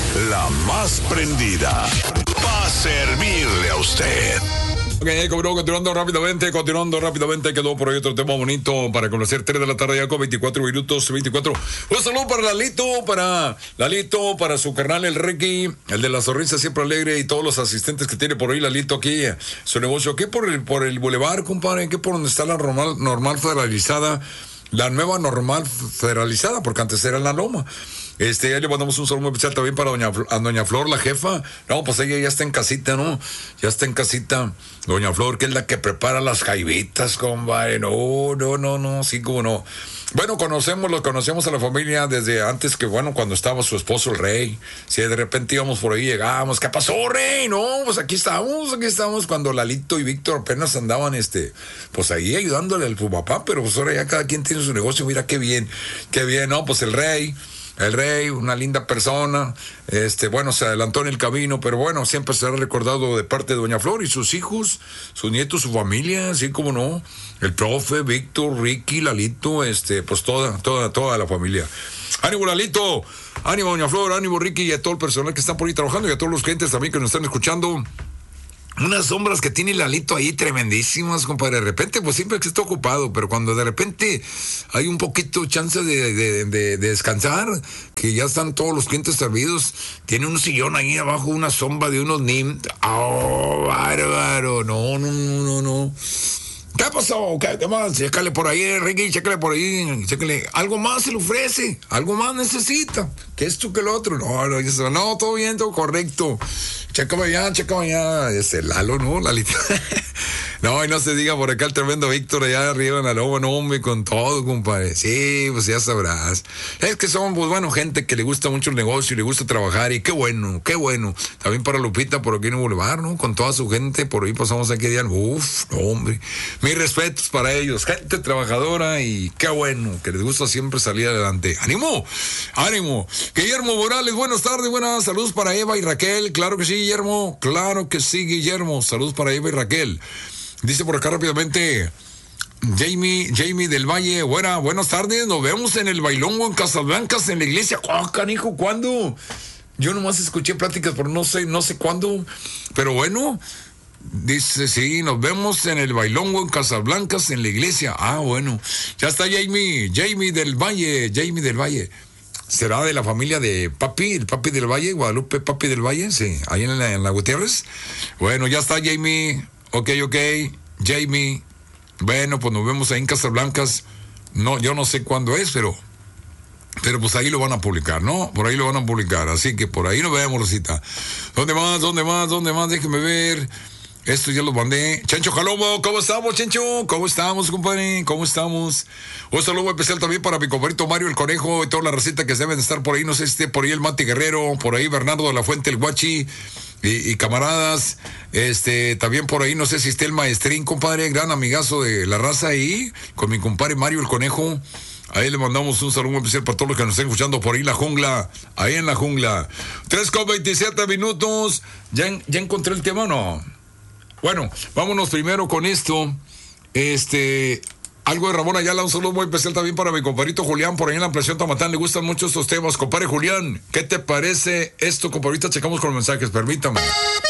la más prendida, para servirle a usted. Ok, continuando rápidamente, quedó por ahí otro tema bonito para conocer. 3 de la tarde ya con 24 minutos, 24. Un saludo para Lalito, para su carnal el Ricky, el de la sonrisa siempre alegre y todos los asistentes que tiene por ahí Lalito aquí, su negocio aquí por el bulevar, compadre, aquí por donde está la normal federalizada, la nueva normal federalizada, porque antes era la Loma. Ahí le mandamos un saludo muy especial también para doña Flor, la jefa. No, pues ella ya está en casita, ¿no? Ya está en casita. Doña Flor, que es la que prepara las jaibitas, compadre. No, sí, como no. Bueno, conocemos a la familia desde antes que, bueno, cuando estaba su esposo, el Rey. Si de repente íbamos por ahí, llegábamos. ¿Qué pasó, Rey? No, pues aquí estamos. Cuando Lalito y Víctor apenas andaban, pues ahí ayudándole al papá. Pero pues ahora ya cada quien tiene su negocio. Mira, qué bien, ¿no? Pues el Rey, una linda persona, bueno, se adelantó en el camino, pero bueno, siempre será recordado de parte de doña Flor y sus hijos, sus nietos, su familia, así como no, el profe, Víctor, Ricky, Lalito, pues toda la familia. ¡Ánimo, Lalito! ¡Ánimo, doña Flor! ¡Ánimo, Ricky! Y a todo el personal que está por ahí trabajando y a todos los clientes también que nos están escuchando. Unas sombras que tiene Lalito ahí tremendísimas, compadre. De repente, pues siempre que está ocupado, pero cuando de repente hay un poquito chance de descansar, que ya están todos los clientes servidos, tiene un sillón ahí abajo, una sombra de unos NIM. ¡Oh, bárbaro! No. ¿Qué pasó? ¿Qué más? Chécale por ahí, Ricky, chécale por ahí, chécale. Algo más se le ofrece, algo más necesita. Que esto, que lo otro. No, todo bien, todo correcto. Chécame allá. Lalo, ¿no? Lalito. No, y no se diga por acá el tremendo Víctor allá arriba en la Loma, no, hombre, con todo, compadre. Sí, pues ya sabrás. Es que son, pues bueno, gente que le gusta mucho el negocio y le gusta trabajar, y qué bueno. También para Lupita por aquí en el Boulevard, ¿no? Con toda su gente, por ahí pasamos aquí día. Uf, no, hombre. Mis respetos para ellos, gente trabajadora y qué bueno, que les gusta siempre salir adelante. ¡Ánimo! Guillermo Morales, buenas tardes, buenas saludos para Eva y Raquel. Claro que sí, Guillermo. Saludos para Eva y Raquel. Dice por acá rápidamente Jamie del Valle. Buenas tardes, nos vemos en el bailongo en Casablancas, en la iglesia. Canijo, ¿cuándo? Yo nomás escuché pláticas, pero no sé cuándo. Pero bueno, dice, sí, nos vemos en el bailongo en Casablancas, en la iglesia. Bueno, ya está Jamie del Valle. ¿Será de la familia de el Papi del Valle, Guadalupe Papi del Valle? Sí, ahí en la Gutiérrez. Bueno, ya está Jamie. Ok, Jamie. Bueno, pues nos vemos ahí en Casablancas. No, yo no sé cuándo es, pero pues ahí lo van a publicar, ¿no? Por ahí lo van a publicar, así que por ahí nos vemos, Rosita. ¿Dónde más? Déjeme ver. Esto ya lo mandé. Chencho Jalomo, ¿cómo estamos, Chencho? ¿Cómo estamos, compadre? ¿Cómo estamos? Un saludo especial también para mi compadrito Mario el Conejo y toda la receta que deben de estar por ahí. No sé si esté por ahí el Mati Guerrero, por ahí Bernardo de la Fuente, el Guachi y camaradas. También por ahí, no sé si esté el Maestrín, compadre, gran amigazo de la raza ahí, con mi compadre Mario el Conejo. Ahí le mandamos un saludo especial para todos los que nos estén escuchando por ahí ahí en la jungla. 3:27 minutos. ¿Ya encontré el tema o no? Bueno, vámonos primero con esto. Algo de Ramón Ayala, un saludo muy especial también para mi compadrito Julián, por ahí en la ampliación Tamatán. Le gustan mucho estos temas. Compadre Julián, ¿qué te parece esto, compadre? Ahorita checamos con los mensajes, permítame.